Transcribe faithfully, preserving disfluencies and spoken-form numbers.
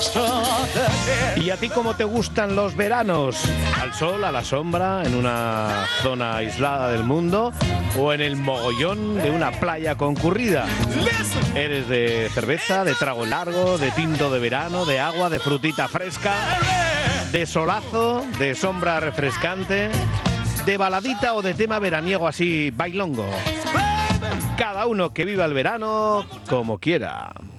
¿Y a ti cómo te gustan los veranos? ¿Al sol, a la sombra, en una zona aislada del mundo o en el mogollón de una playa concurrida? ¿Eres de cerveza, de trago largo, de tinto de verano, de agua, de frutita fresca, de solazo, de sombra refrescante, de baladita o de tema veraniego así bailongo? Cada uno que viva el verano como quiera.